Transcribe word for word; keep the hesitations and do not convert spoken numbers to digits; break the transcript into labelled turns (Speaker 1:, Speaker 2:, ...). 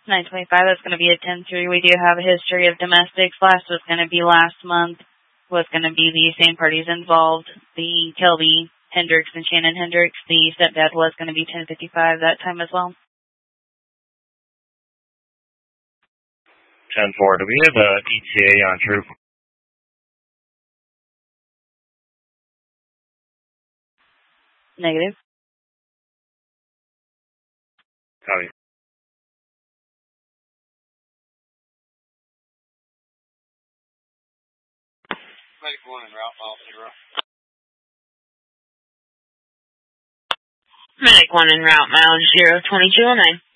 Speaker 1: nine twenty-five, that's going to be a ten three. We do have a history of domestics. Last was going to be last month. Was going to be the same parties involved. The Kelby Hendricks and Shannon Hendricks. The stepdad was going to be ten fifty-five that time as well.
Speaker 2: ten four, do we have a E T A on troop?
Speaker 1: Negative.
Speaker 2: Copy.
Speaker 3: Medic one en route, mile zero.
Speaker 4: Medic one en route, mile zero, twenty-two oh nine.